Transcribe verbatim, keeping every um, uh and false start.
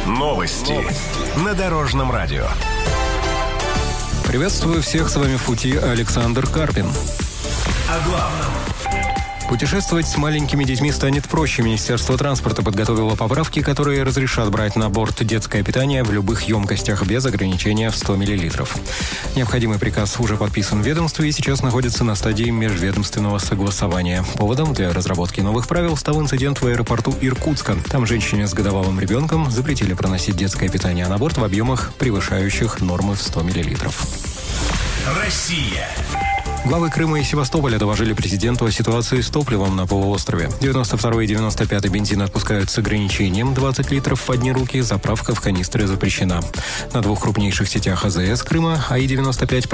Новости на Дорожном радио. Приветствую всех, с вами в пути Александр Карпин. О главном. Путешествовать с маленькими детьми станет проще. Министерство транспорта подготовило поправки, которые разрешат брать на борт детское питание в любых емкостях без ограничения в сто миллилитров. Необходимый приказ уже подписан в ведомстве и сейчас находится на стадии межведомственного согласования. Поводом для разработки новых правил стал инцидент в аэропорту Иркутска. Там женщине с годовалым ребенком запретили проносить детское питание на борт в объемах, превышающих нормы в сто миллилитров. Россия. Главы Крыма и Севастополя доложили президенту о ситуации с топливом на полуострове. девяносто второй и девяносто пятый бензин отпускают с ограничением двадцать литров в одни руки, заправка в канистры запрещена. На двух крупнейших сетях АЗС Крыма АИ девяносто пять